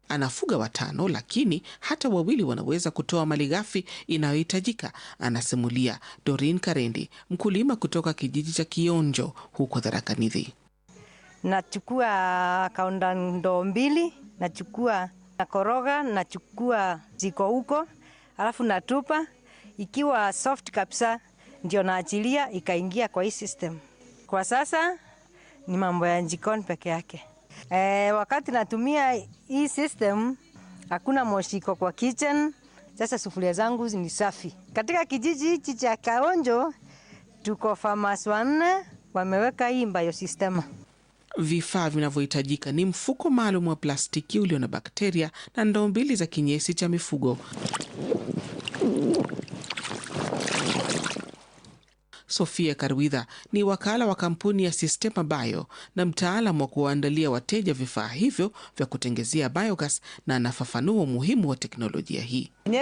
Anafuga 5, lakini hata wawili wanaweza kutoa malighafi inayohitajika, anasimulia Doreen Karendi, mkulima kutoka kijiji cha Kionjo huko Tharaka Nithi. Nachukua kaunda ndoo 2, nachukua nakoroga, nachukua ziko huko, alafu natupa. Ikiwa soft kabisa ndio naachilia ikaingia kwa hii system. Kwa sasa ni mambo ya jikoni peke yake. Wakati natumia hii system hakuna moshi kwa kitchen. Sasa sufuria zangu ni safi. Katika kijiji hichi cha Kaonjo tuko farmers 4 wameweka hii biosystem. Vifaa vinavyohitajika ni mfuko maalum wa plastiki ulio na bakteria na ndoo 2 za kinyesi cha mifugo. Sofia Karwitha ni wakala wa kampuni ya Systema Bio na mtaalamu wa kuwaandalia wateja vifaa hivyo vya kutengezea biogas, na anafafanua umuhimu wa teknolojia hii.